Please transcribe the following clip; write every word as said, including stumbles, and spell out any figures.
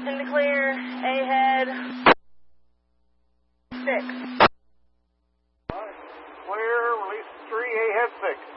In the clear, A-head, six. Clear, release three, A-head six.